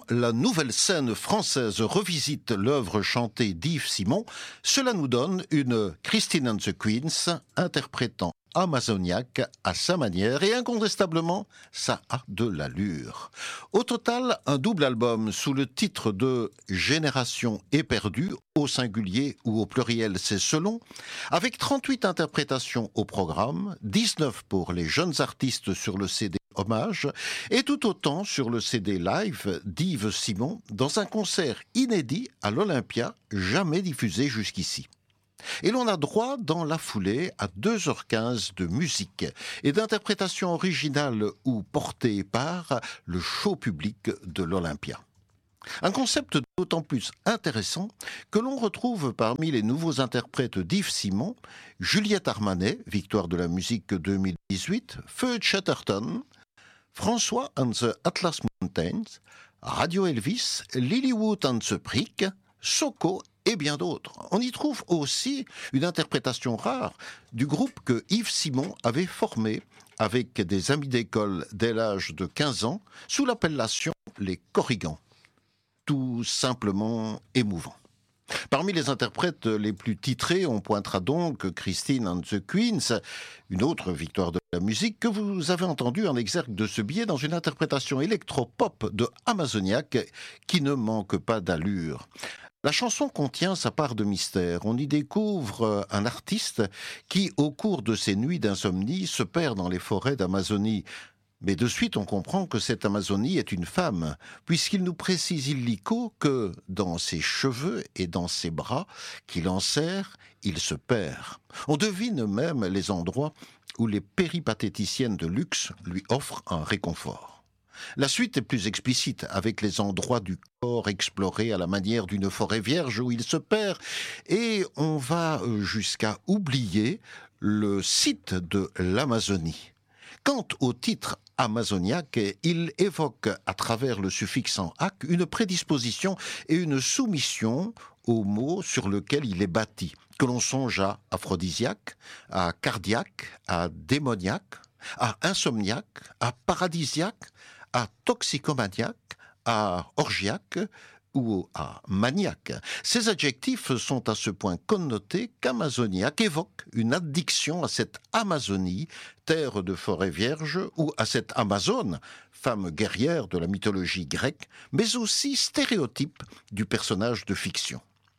Quand la nouvelle scène française revisite l'œuvre chantée d'Yves Simon, cela nous donne une Christine and the Queens interprétant Amazoniaque à sa manière et incontestablement, ça a de l'allure. Au total, un double album sous le titre de Génération éperdue, au singulier ou au pluriel, c'est selon, avec 38 interprétations au programme, 19 pour les jeunes artistes sur le CD Hommage et tout autant sur le CD live d'Yves Simon dans un concert inédit à l'Olympia, jamais diffusé jusqu'ici. Et l'on a droit dans la foulée à 2h15 de musique et d'interprétation originale ou portée par le show public de l'Olympia. Un concept d'autant plus intéressant que l'on retrouve parmi les nouveaux interprètes d'Yves Simon, Juliette Armanet, victoire de la musique 2018, Feu Chatterton, François and the Atlas Mountains, Radio Elvis, Lilywood and the Prick, Soko et bien d'autres. On y trouve aussi une interprétation rare du groupe que Yves Simon avait formé avec des amis d'école dès l'âge de 15 ans sous l'appellation les Corrigans. Tout simplement émouvant. Parmi les interprètes les plus titrés, on pointera donc Christine and the Queens, une autre victoire de la musique que vous avez entendue en exergue de ce billet dans une interprétation électro-pop de Amazoniaque qui ne manque pas d'allure. La chanson contient sa part de mystère. On y découvre un artiste qui, au cours de ses nuits d'insomnie, se perd dans les forêts d'Amazonie. Mais de suite, on comprend que cette Amazonie est une femme, puisqu'il nous précise illico que, dans ses cheveux et dans ses bras, qu'il enserre, il se perd. On devine même les endroits où les péripatéticiennes de luxe lui offrent un réconfort. La suite est plus explicite, avec les endroits du corps explorés à la manière d'une forêt vierge où il se perd, et on va jusqu'à oublier le site de l'Amazonie. Quant au titre amazoniaque, il évoque à travers le suffixe en -ac une prédisposition et une soumission au mot sur lequel il est bâti, que l'on songe à aphrodisiaque, à cardiaque, à démoniaque, à insomniaque, à paradisiaque, à toxicomaniaque, à orgiaque ou à maniaque. Ces adjectifs sont à ce point connotés qu'amazoniaque évoque une addiction à cette Amazonie, terre de forêt vierge, ou à cette Amazone, femme guerrière de la mythologie grecque, mais aussi stéréotype du personnage de fiction.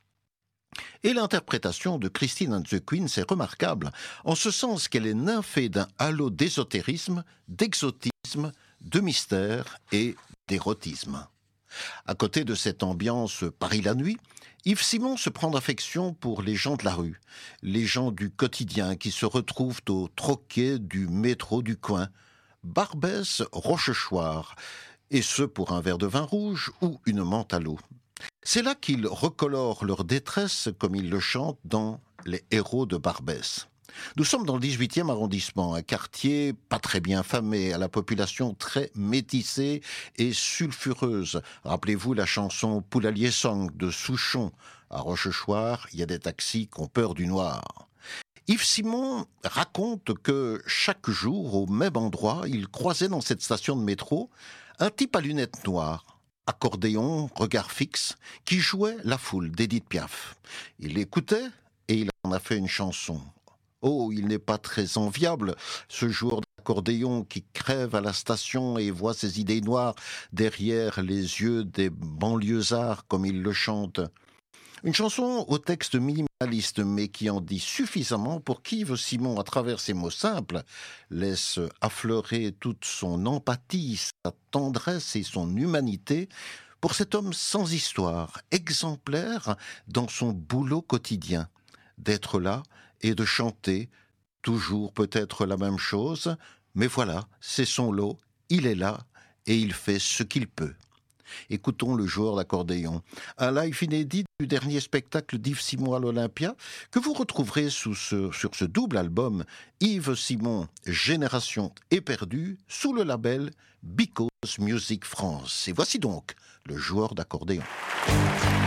Et l'interprétation de Christine and the Queens est remarquable, en ce sens qu'elle est nymphée d'un halo d'ésotérisme, d'exotisme, de mystère et d'érotisme. À côté de cette ambiance Paris la nuit, Yves Simon se prend d'affection pour les gens de la rue, les gens du quotidien qui se retrouvent au troquet du métro du coin, Barbès, Rochechouart, et ce pour un verre de vin rouge ou une menthe à l'eau. C'est là qu'ils recolorent leur détresse comme ils le chantent dans Les héros de Barbès. Nous sommes dans le 18e arrondissement, un quartier pas très bien famé, à la population très métissée et sulfureuse. Rappelez-vous la chanson Poulalier Song de Souchon. À Rochechouart, il y a des taxis qui ont peur du noir. Yves Simon raconte que chaque jour, au même endroit, il croisait dans cette station de métro un type à lunettes noires, accordéon, regard fixe, qui jouait La Foule d'Édith Piaf. Il l'écoutait et il en a fait une chanson. Oh, il n'est pas très enviable, ce joueur d'accordéon qui crève à la station et voit ses idées noires derrière les yeux des banlieusards, comme il le chante. Une chanson au texte minimaliste, mais qui en dit suffisamment pour qu'Yves Simon, à travers ses mots simples, laisse affleurer toute son empathie, sa tendresse et son humanité pour cet homme sans histoire, exemplaire dans son boulot quotidien, d'être là et de chanter, toujours peut-être la même chose, mais voilà, c'est son lot, il est là et il fait ce qu'il peut. Écoutons le joueur d'accordéon, un live inédit du dernier spectacle d'Yves Simon à l'Olympia, que vous retrouverez sur ce double album Yves Simon, Génération éperdue, sous le label Because Music France. Et voici donc le joueur d'accordéon.